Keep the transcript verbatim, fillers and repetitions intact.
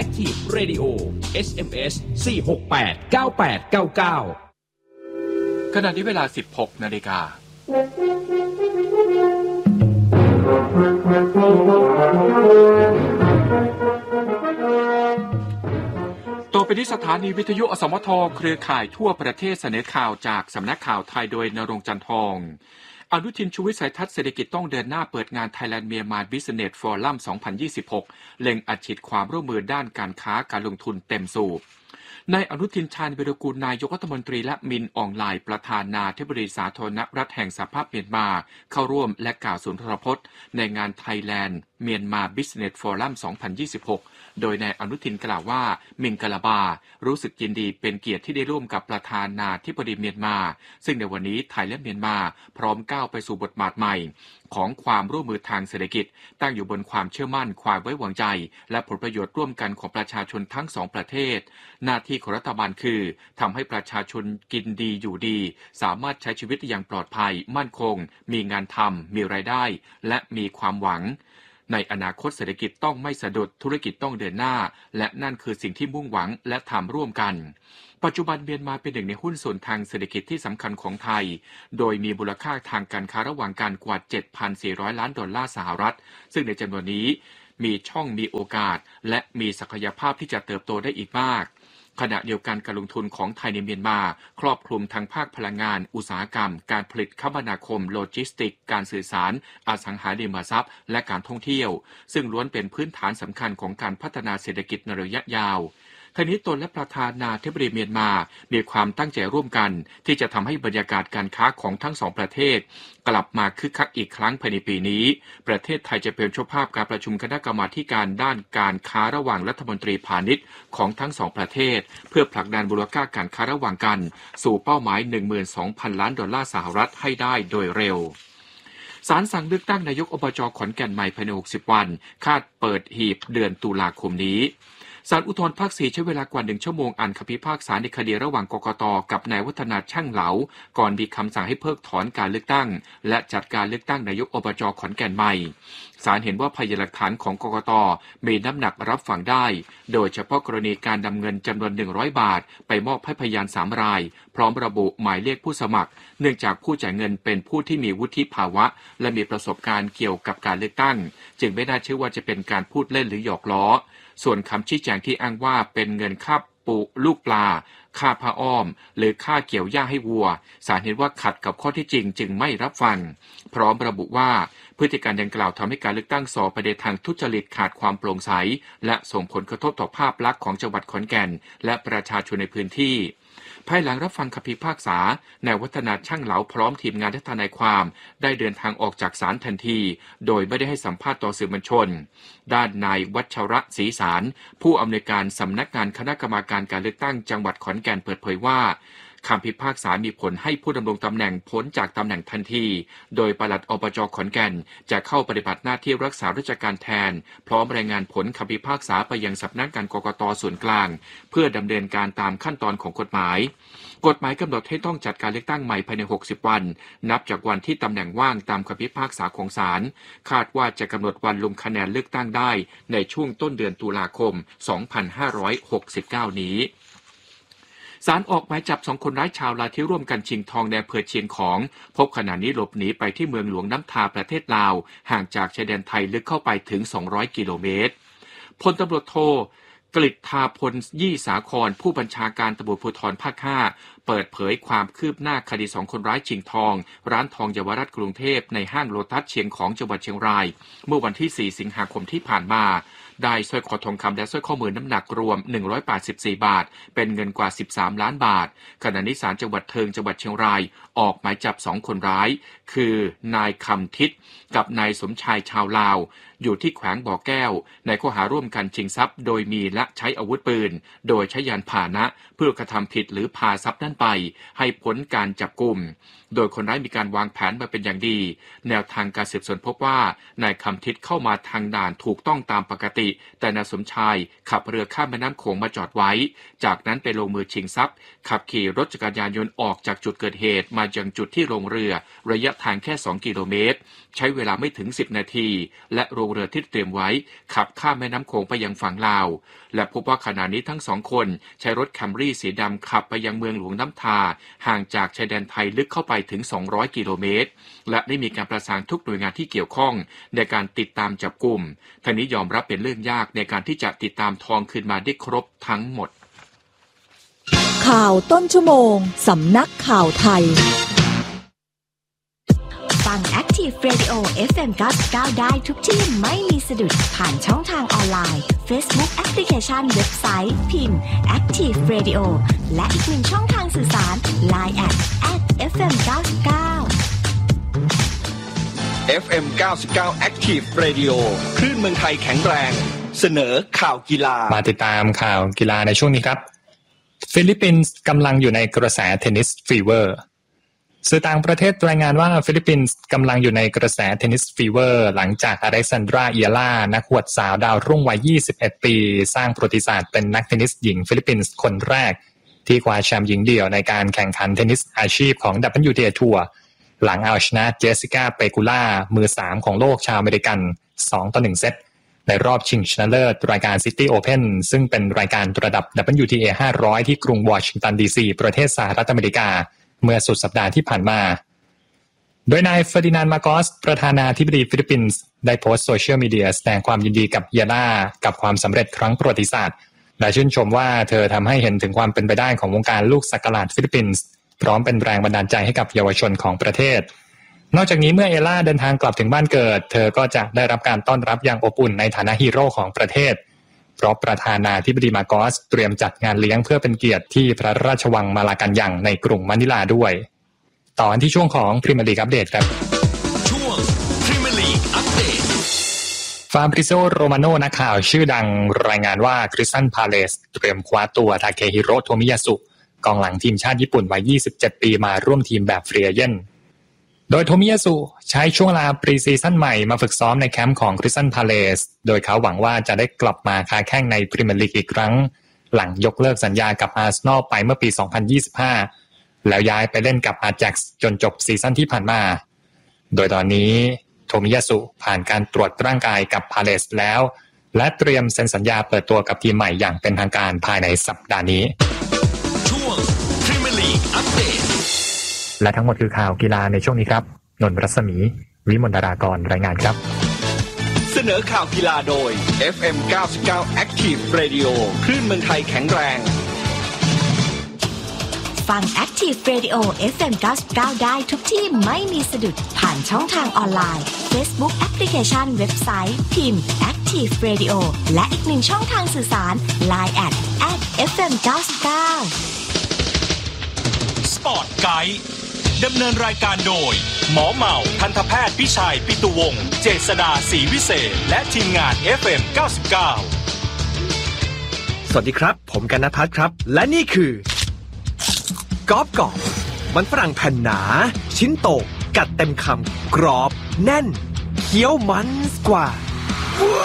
Active Radio เอส เอ็ม เอส สี่ หก แปด เก้า แปด เก้า เก้าขณะนี้เวลา สิบหก นาฬิกาต่อไปนี้สถานีวิทยุอสมทเครือข่ายทั่วประเทศเสนอข่าวจากสำนักข่าวไทยโดยณรงค์จันทองอนุทินชูวิทย์วิสัยทัศน์เศรษฐกิจต้องเดินหน้าเปิดงาน Thailand Myanmar Business Forum สองพันยี่สิบหก เล็งอัดฉีดความร่วมมือด้านการค้าการลงทุนเต็มสูบนายอนุทินชาญวิรากูลนายกรัฐมนตรีและมินอองไลน์ประธานาธิบดีสาธารณรัฐแห่งสหภาพเมียนมาเข้าร่วมและกล่าวสุนทรพจน์ในงาน Thailand Myanmar Business Forum สองพันยี่สิบหก โดยนายอนุทินกล่าวว่ามิงกะลาบารู้สึกยินดีเป็นเกียรติที่ได้ร่วมกับประธานาธิบดีเมียนมาซึ่งในวันนี้ไทยและเมียนมาพร้อมก้าวไปสู่บทบาทใหม่ของความร่วมมือทางเศรษฐกิจตั้งอยู่บนความเชื่อมั่นความไว้วางใจและผลประโยชน์ร่วมกันของประชาชนทั้งสองประเทศหน้าที่ของรัฐบาลคือทำให้ประชาชนกินดีอยู่ดีสามารถใช้ชีวิตอย่างปลอดภัยมั่นคงมีงานทำมีรายได้และมีความหวังในอนาคตเศรษฐกิจต้องไม่สะดุดธุรกิจต้องเดินหน้าและนั่นคือสิ่งที่มุ่งหวังและทำร่วมกันปัจจุบันเมียนมาเป็นหนึ่งในหุ้นส่วนทางเศรษฐกิจที่สำคัญของไทยโดยมีมูลค่าทางการค้าระหว่างกันกว่า เจ็ดพันสี่ร้อย ล้านดอลลาร์สหรัฐซึ่งในจำนวนนี้มีช่องมีโอกาสและมีศักยภาพที่จะเติบโตได้อีกมากขณะเดียวกันการลงทุนของไทยในเมียนมาครอบคลุมทั้งภาคพลังงานอุตสาหกรรมการผลิตคมนาคมโลจิสติกการสื่อสารอสังหาริมทรัพย์และการท่องเที่ยวซึ่งล้วนเป็นพื้นฐานสำคัญของการพัฒนาเศรษฐกิจในระยะยาวทั้งนี้ตนและประธานาธิบดีเมียนมามีความตั้งใจร่วมกันที่จะทำให้บรรยากาศการค้าของทั้งสองประเทศกลับมาคึกคักอีกครั้งภายในปีนี้ประเทศไทยจะเป็นเจ้าภาพการประชุมคณะกรรมาการด้านการค้าระหว่างรัฐมนตรีพาณิชย์ของทั้งสองประเทศเพื่อผลักดันมูลค่าการค้าระหว่างกันสู่เป้าหมาย หนึ่งหมื่นสองพัน ล้านดอลลาร์สหรัฐให้ได้โดยเร็วศาลสั่งเลือกตั้งนายกอบจ.ขอนแก่นใหม่ภายในหกสิบวันคาดเปิดหีบเดือนตุลาคมนี้ศาลอุทธรณ์ภาคสี่ใช้เวลากว่าหนึ่งชั่วโมงอ่านคำพิพากษาในคดีระหว่างกกต.กับนายวัฒนาช่างเหลาก่อนมีคำสั่งให้เพิกถอนการเลือกตั้งและจัดการเลือกตั้งนายกอบจ.ขอนแก่นใหม่ศาลเห็นว่าพยานหลักฐานของกกต.มีน้ำหนักรับฟังได้โดยเฉพาะกรณีการนำเงินจำนวนหนึ่งร้อยบาทไปมอบให้พยานสามรายพร้อมระบุหมายเลขผู้สมัครเนื่องจากผู้จ่ายเงินเป็นผู้ที่มีวุฒิภาวะและมีประสบการณ์เกี่ยวกับการเลือกตั้งจึงไม่น่าเชื่อว่าจะเป็นการพูดเล่นหรือหยอกล้อส่วนคำชี้แจงที่อ้างว่าเป็นเงินค่าปูลูกปลาค่าผ้าอ้อมหรือค่าเกี่ยวหญ้าให้วัวศาลเห็นว่าขัดกับข้อที่จริงจึงไม่รับฟังพร้อมระบุว่าพฤติการดังกล่าวทำให้การเลือกตั้งส่อไปในทางทุจริตขาดความโปร่งใสและส่งผลกระทบต่อภาพลักษณ์ของจังหวัดขอนแก่นและประชาชนในพื้นที่ภายหลังรับฟังคำพิพากษานายวัฒนาช่างเหลาพร้อมทีมงานและทนายความได้เดินทางออกจากศาลทันทีโดยไม่ได้ให้สัมภาษณ์ต่อสื่อมวลชนด้านนายวัชระศรีสารผู้อำนวยการสำนักงานคณะกรรมาการการเลือกตั้งจังหวัดขอนแก่นเปิดเผยว่าคำพิพากษามีผลให้ผู้ดำรงตำแหน่งพ้นจากตำแหน่งทันทีโดยปลัดอบจ.ขอนแก่นจะเข้าปฏิบัติหน้าที่รักษาราชการแทนพร้อมรายงานผลคำพิพากษาไปยังสำนักงานกกต.ส่วนกลางเพื่อดำเนินการตามขั้นตอนของกฎหมายกฎหมายกำหนดให้ต้องจัดการเลือกตั้งใหม่ภายในหกสิบวันนับจากวันที่ตำแหน่งว่างตามคำพิพากษาของศาลคาดว่าจะกำหนดวันลงคะแนนเลือกตั้งได้ในช่วงต้นเดือนตุลาคมสองพันห้าร้อยหกสิบเก้านี้ศาลออกหมายจับสองคนร้ายชาวลาวที่ร่วมกันชิงทองในอำเภอเชียงของพบขณะนี้หลบหนีไปที่เมืองหลวงน้ำทาประเทศลาวห่างจากชายแดนไทยลึกเข้าไปถึงสองร้อยกิโลเมตรพลตำรวจโทกฤษฎาพลยี่สาครผู้บัญชาการตำรวจภูธรภาคห้าเปิดเผยความคืบหน้าคดีสองคนร้ายชิงทองร้านทองเยาวราชกรุงเทพในห้างโลตัสเชียงของจังหวัดเชียงรายเมื่อวันที่สี่สิงหาคมที่ผ่านมาได้สร้อยคอทองคำและสร้อยข้อมือน้ำหนักรวมหนึ่งร้อยแปดสิบสี่บาทเป็นเงินกว่าสิบสามล้านบาทขณะนี้ศาลจังหวัดเทิงจังหวัดเชียงรายออกหมายจับสองคนร้ายคือนายคำทิศกับนายสมชายชาวลาวอยู่ที่แขวงบ่อแก้วในข้อหาร่วมกันชิงทรัพย์โดยมีและใช้อาวุธปืนโดยใช้ยานพาหนะเพื่อกระทำผิดหรือพาทรัพย์นั้นไปให้พ้นการจับกุมโดยคนร้ายมีการวางแผนมาเป็นอย่างดีแนวทางการสืบสวนพบว่านายคำทิศเข้ามาทางด่านถูกต้องตามปกติแต่นายสมชายขับเรือข้ามแม่น้ำโขงมาจอดไว้จากนั้นไปลงมือชิงทรัพย์ขับขี่รถจักรยานยนต์ออกจากจุดเกิดเหตุมายังจุดที่ลงเรือระยะทางแค่สองกิโลเมตรใช้เวลาไม่ถึงสิบนาทีและลงเรือที่เตรียมไว้ขับข้ามแม่น้ำโขงไปยังฝั่งลาวและพบว่าขณะนี้ทั้งสองคนใช้รถแคมรี่สีดำขับไปยังเมืองหลวงน้ำทาห่างจากชายแดนไทยลึกเข้าไปถึงสองร้อยกิโลเมตรและได้มีการประสานทุกหน่วยงานที่เกี่ยวข้องในการติดตามจับกุมทั้งนี้ยอมรับเป็นเรื่องยากในการที่จะติดตามทองคืนมาได้ครบทั้งหมดข่าวต้นชั่วโมงสำนักข่าวไทยฟัง Active Radio เอฟ เอ็ม เก้าสิบเก้าได้ทุกที่ไม่มีสะดุดผ่านช่องทางออนไลน์ Facebook Application เว็บไซต์พิมพ์ Active Radio และอีกหนึ่งช่องทางสื่อสาร ไลน์ แอท แอท เอฟ เอ็ม เก้าสิบเก้าเอฟ เอ็ม เก้าสิบเก้า Active Radio คลื่นเมืองไทยแข็งแรงเสนอข่าวกีฬามาติดตามข่าวกีฬาในช่วงนี้ครับฟิลิปปินส์กำลังอยู่ในกระแสเทนนิสฟีเวอร์สื่อต่างประเทศรายงานว่าฟิลิปปินส์กำลังอยู่ในกระแสเทนนิสฟีเวอร์หลังจากอเล็กซานดราเอียล่านักหวดสาวดาวรุ่งวัยยี่สิบเอ็ดปีสร้างประวัติศาสตร์เป็นนักเทนนิสหญิงฟิลิปปินส์คนแรกที่คว้าแชมป์หญิงเดี่ยวในการแข่งขันเทนนิสอาชีพของ ดับเบิลยู ที เอ ทัวร์หลังเอาชนะเจสสิก้าเปกูล่ามือสามของโลกชาวอเมริกันสองต่อหนึ่งเซตในรอบชิงชนะเลิศรายการ City Open ซึ่งเป็นรายการระดับ ดับเบิลยู ที เอ ห้าร้อยที่กรุงวอชิงตันดีซีประเทศสหรัฐอเมริกาเมื่อสุดสัปดาห์ที่ผ่านมาโดยนายเฟอร์ดินานด์มาโกสประธานาธิบดีฟิลิปปินส์ได้โพสต์โซเชียลมีเดียแสดงความยินดีกับเอียล่ากับความสำเร็จครั้งประวัติศาสตร์และชื่นชมว่าเธอทำให้เห็นถึงความเป็นไปได้ของวงการลูกสักหลาดฟิลิปปินส์พร้อมเป็นแรงบันดาลใจให้กับเยาวชนของประเทศนอกจากนี้เมื่อเอล่าเดินทางกลับถึงบ้านเกิดเธอก็จะได้รับการต้อนรับอย่างอบอุ่นในฐานะฮีโร่ของประเทศเพราะประธานาธิบดีมาโกสเตรียมจัดงานเลี้ยงเพื่อเป็นเกียรติที่พระราชวังมาลากันยังในกรุงมะนิลาด้วยต่อที่ช่วงของพรีเมียร์ลีกอัปเดตครับช่วงพรีเมียร์ลีกอัปเดตฟาบริโซโรมาโนนักข่าวชื่อดังรายงานว่าคริสตัลพาเลซเตรียมคว้าตัวทาเคฮิโร่โทมิยาสุกองหลังทีมชาติญี่ปุ่นวัยยี่สิบเจ็ดปีมาร่วมทีมแบบฟรีเอเจนต์โดยโทมิยาสุใช้ช่วงเวลาปรีซีซั่นใหม่มาฝึกซ้อมในแคมป์ของคริสตัลพาเลซโดยเขาหวังว่าจะได้กลับมาค้าแข้งในพรีเมียร์ลีกอีกครั้งหลังยกเลิกสัญญากับอาร์เซนอลไปเมื่อปีสองพันยี่สิบห้าแล้วย้ายไปเล่นกับอาแจ็กซ์จนจบซีซั่นที่ผ่านมาโดยตอนนี้โทมิยาสุผ่านการตรวจร่างกายกับพาเลซแล้วและเตรียมเซ็นสัญญาเปิดตัวกับทีมใหม่อย่างเป็นทางการภายในสัปดาห์นี้ช่วงพรีเมียร์ลีกอัปเดตและทั้งหมดคือข่าวกีฬาในช่วงนี้ครับนนท์รัศมีวิมลดารากรรายงานครับเสนอข่าวกีฬาโดย เอฟ เอ็ม เก้าสิบเก้า Active Radio คลื่นเมืองไทยแข็งแรงฟัง Active Radio เอฟ เอ็ม เก้าสิบเก้าได้ทุกที่ไม่มีสะดุดผ่านช่องทางออนไลน์ Facebook Application เว็บไซต์พิมพ์ Active Radio และอีกหนึ่งช่องทางสื่อสาร ไลน์ แอท แอท เอฟ เอ็ม เก้าสิบเก้าสปอร์ตไกด์ดำเนินรายการโดยหมอเหมาทันตแพทย์พิชัยปิตุวงศ์เจษฎาศรีวิเศษและทีมงาน เอฟ เอ็ม เก้าสิบเก้าสวัสดีครับผมกนภัทรครับและนี่คือกรอบกรอบมันฝรั่งแผ่นหนาชิ้นโตกัดเต็มคำกรอบแน่นเคี้ยวมันกว่า